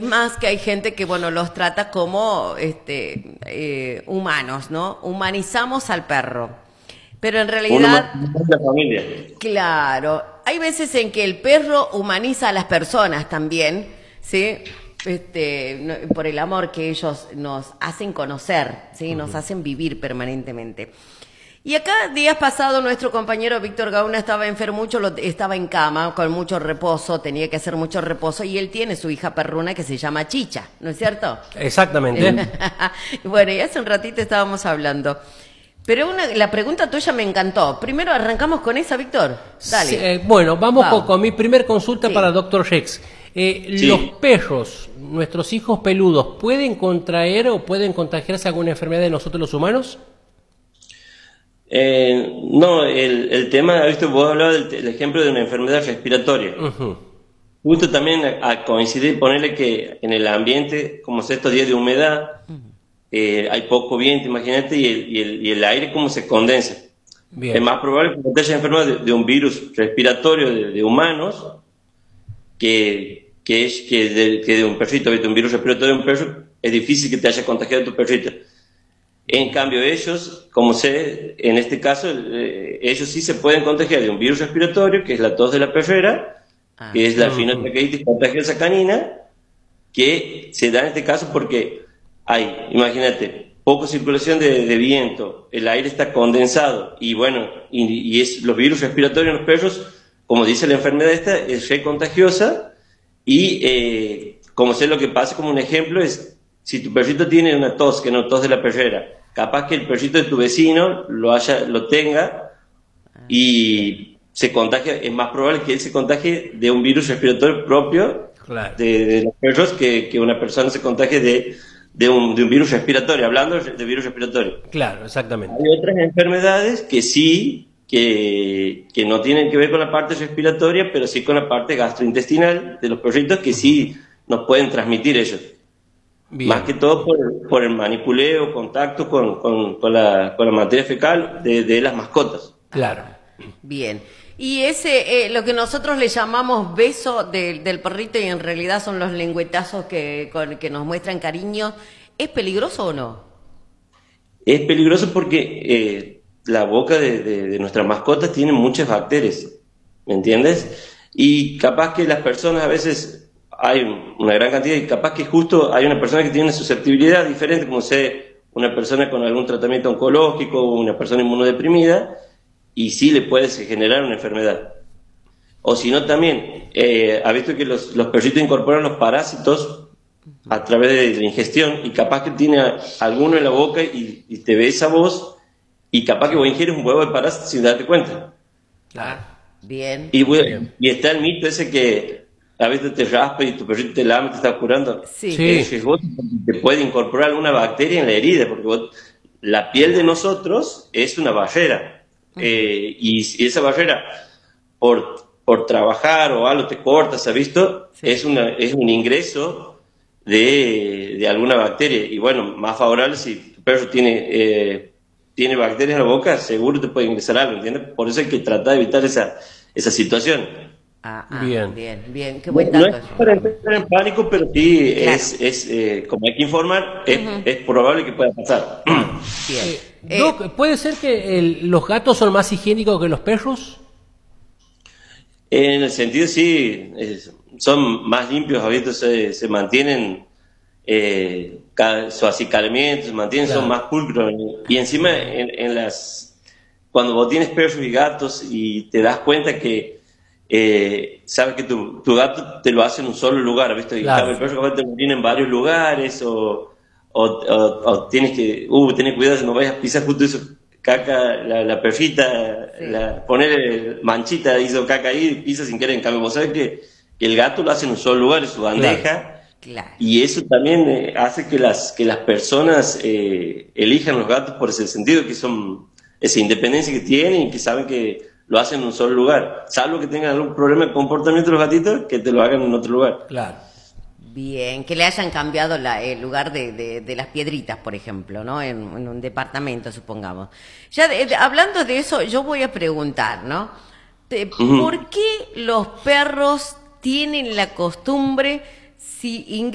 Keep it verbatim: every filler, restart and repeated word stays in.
Más que hay gente que, bueno, los trata como este, eh, humanos, ¿no? Humanizamos al perro. Pero en Uno más realidad, de la familia. claro, hay veces en que el perro humaniza a las personas también, ¿sí? Este, no- por el amor que ellos nos hacen conocer, ¿sí? Nos hacen vivir permanentemente. Y acá, días pasados, nuestro compañero Víctor Gauna estaba enfermucho, lo- estaba en cama, con mucho reposo, tenía que hacer mucho reposo, y él tiene su hija perruna que se llama Chicha, ¿no es cierto? Exactamente. Bueno, y hace un ratito estábamos hablando. Pero una, la pregunta tuya me encantó. Primero arrancamos con esa, Víctor. Dale. Sí, eh, bueno, vamos Vamos. con, con mi primer consulta Sí. para doctor Rex. Eh, Sí. ¿Los perros, nuestros hijos peludos, pueden contraer o pueden contagiarse alguna enfermedad de nosotros los humanos? Eh, no, el, el tema, ¿viste? Vos hablabas del del ejemplo de una enfermedad respiratoria. Ujú. Justo también a, a coincidir, ponerle que en el ambiente, como son estos días de humedad, eh, hay poco viento, imagínate, y el, y el, y el aire como se condensa. Bien. Es más probable que te hayas enfermado de, de un virus respiratorio de, de humanos que, que, es, que, de, que de un perrito, ¿viste? Un virus respiratorio de un perro, es difícil que te haya contagiado tu perrito. En cambio, ellos, como sé, en este caso, eh, ellos sí se pueden contagiar de un virus respiratorio, que es la tos de la perrera, Ah. que es la Ujú. finotraqueitis contagiosa canina, que se da en este caso porque hay, imagínate, poca circulación de, de viento, el aire está condensado, y bueno, y, y es, los virus respiratorios en los perros, como dice la enfermedad esta, es re contagiosa, y eh, como sé lo que pasa como un ejemplo es, si tu perrito tiene una tos, que no tos de la perrera, capaz que el perrito de tu vecino lo haya, lo tenga y se contagia, es más probable que él se contagie de un virus respiratorio propio Claro. de, de los perros que, que una persona se contagie de, de, un, de un virus respiratorio, hablando de virus respiratorio. Claro, exactamente. Hay otras enfermedades que sí, que, que no tienen que ver con la parte respiratoria, pero sí con la parte gastrointestinal de los perritos que sí nos pueden transmitir ellos. Bien. Más que todo por, por el manipuleo, contacto con, con, con, la, con la materia fecal de, de las mascotas. Claro. Bien. Y ese, eh, lo que nosotros le llamamos beso del del perrito, y en realidad son los lengüetazos que, con, que nos muestran cariño, ¿es peligroso o no? Es peligroso porque eh, la boca de, de, de nuestras mascotas tiene muchas bacterias, ¿me entiendes? Y capaz que las personas a veces, hay una gran cantidad, y capaz que justo hay una persona que tiene una susceptibilidad diferente, como sé, una persona con algún tratamiento oncológico, una persona inmunodeprimida, y sí le puede generar una enfermedad. O si no también, eh, ha visto que los, los perritos incorporan los parásitos a través de la ingestión, y capaz que tiene a- alguno en la boca y, y te ve esa voz, y capaz que vos ingieres un huevo de parásito sin darte cuenta. Claro. Bien. Y, bueno, Bien. y está el mito ese que a veces te raspa y tu perrito te lame, te está curando. Sí. Sí. Es riesgoso porque te puede incorporar alguna bacteria en la herida, porque vos- la piel de nosotros es una barrera. Eh, y si esa barrera, por, por trabajar o algo, te cortas, ¿has visto? Sí. Es, una, es un ingreso de, de alguna bacteria. Y bueno, más favorable si tu perro tiene, eh, tiene bacterias en la boca, seguro te puede ingresar algo, ¿entiendes? Por eso hay que tratar de evitar esa, esa situación. Ah, ah, Bien. bien, bien. Qué No, buen no dato es eso. para entrar en pánico, pero sí Claro. es, es eh, como hay que informar, es, es probable que pueda pasar. Bien. Eh, Eh, Doc, ¿puede ser que el- los gatos son más higiénicos que los perros? En el sentido, sí, es- son más limpios, ¿has Se, se mantienen eh, ca- su acicalamiento, se mantienen, Claro. son más pulcros. Y encima, en, en las cuando vos tienes perros y gatos y te das cuenta que eh, sabes que tu, tu gato te lo hace en un solo lugar, ¿viste? Y en Claro. cambio el perro capaz te lo tiene en varios lugares, o, o, o- o tienes que, uh, tenés cuidado, no vayas a pisar justo eso, caca, la, la perrita, Sí. la, poner manchita, hizo caca ahí, y pisa sin querer. En cambio, vos sabés que, que el gato lo hace en un solo lugar, en su bandeja. Claro. Y eso también eh, hace que las, que las personas eh, elijan los gatos por ese sentido, que son esa independencia que tienen y que saben que lo hacen en un solo lugar. Salvo que tengan algún problema de comportamiento los gatitos, que te lo hagan en otro lugar. Claro. Bien, que le hayan cambiado la- el lugar de, de- de las piedritas, por ejemplo, ¿no? En, en un departamento, supongamos. Ya de- de- hablando de eso, yo voy a preguntar, ¿no? Te- Ujú. ¿Por qué los perros tienen la costumbre, si